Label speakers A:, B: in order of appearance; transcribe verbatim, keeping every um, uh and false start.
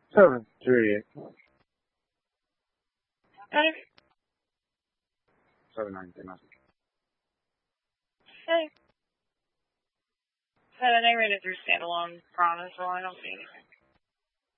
A: Seven three eight.
B: Okay.
A: Seven nine three nine.
B: Okay. So then I ran it through standalone prawn as well. I don't see anything.